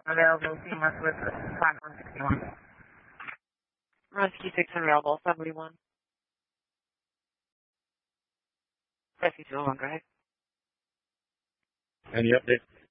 Available, CMS with 5161. Rescue 6 available, 71. Rescue 201, go ahead. Any update?